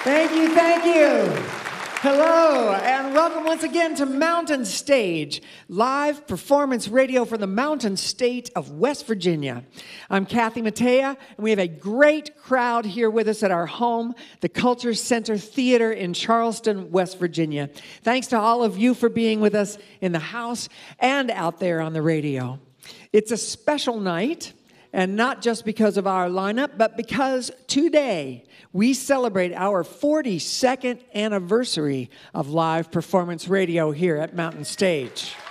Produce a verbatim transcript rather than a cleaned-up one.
Thank you, thank you. Hello, and welcome once again to Mountain Stage, live performance radio from the Mountain State of West Virginia. I'm Kathy Mattea, and we have a great crowd here with us at our home, the Culture Center Theater in Charleston, West Virginia. Thanks to all of you for being with us in the house and out there on the radio. It's a special night, and not just because of our lineup, but because today we celebrate our forty-second anniversary of live performance radio here at Mountain Stage.